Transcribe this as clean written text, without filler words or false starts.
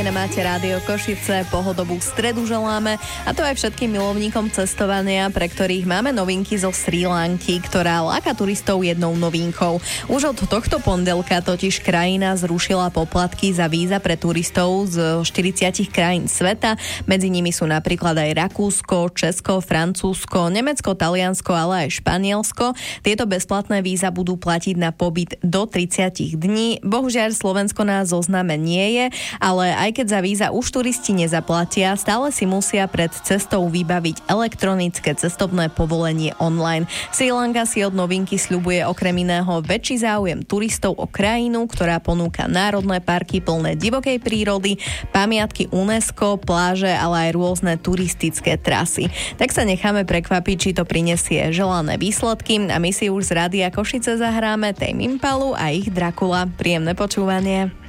na Máte Rádio Košice, pohodovú stredu želáme a to aj všetkým milovníkom cestovania, pre ktorých máme novinky zo Srí Lanky, ktorá láka turistov jednou novinkou. Už od tohto pondelka totiž krajina zrušila poplatky za víza pre turistov z 40 krajín sveta. Medzi nimi sú napríklad aj Rakúsko, Česko, Francúzsko, Nemecko, Taliansko, ale aj Španielsko. Tieto bezplatné víza budú platiť na pobyt do 30 dní. Bohužiaľ Slovensko na zozname nie je, ale aj keď za víza už turisti nezaplatia, stále si musia pred cestou vybaviť elektronické cestovné povolenie online. Srí Lanka si od novinky sľubuje okrem iného väčší záujem turistov o krajinu, ktorá ponúka národné parky plné divokej prírody, pamiatky UNESCO, pláže, ale aj rôzne turistické trasy. Tak sa necháme prekvapiť, či to prinesie želané výsledky a my si už z Rádia Košice zahráme Tame Impalu a ich Dracula. Príjemné počúvanie.